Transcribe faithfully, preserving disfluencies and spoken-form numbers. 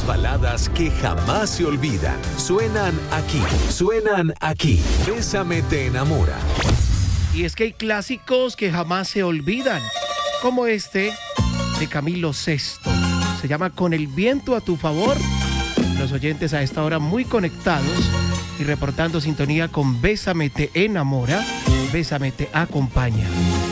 Las baladas que jamás se olvidan suenan aquí, suenan aquí. Bésame te enamora. Y es que hay clásicos que jamás se olvidan, como este de Camilo Sesto. Se llama Con el viento a tu favor. Los oyentes a esta hora muy conectados y reportando sintonía con Bésame te enamora, Bésame te acompaña.